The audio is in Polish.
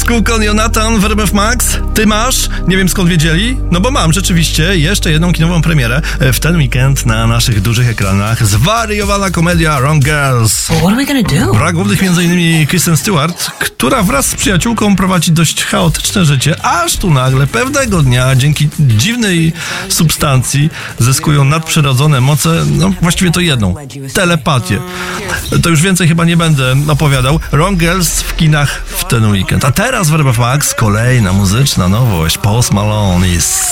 Skółkon Jonathan w RMF Max. Ty masz? Nie wiem skąd wiedzieli. No bo mam rzeczywiście jeszcze jedną kinową premierę w ten weekend na naszych dużych ekranach. Zwariowana komedia Wrong Girls. What are we gonna do? Gra głównych m.in. Kristen Stewart, która wraz z przyjaciółką prowadzi dość chaotyczne życie, aż tu nagle pewnego dnia dzięki dziwnej substancji zyskują nadprzyrodzone moce, no właściwie to jedną, telepatię. To już więcej chyba nie będę opowiadał. Wrong Girls w kinach w ten weekend. A teraz w RMF Max kolejna muzyczna nowość. Post Malone i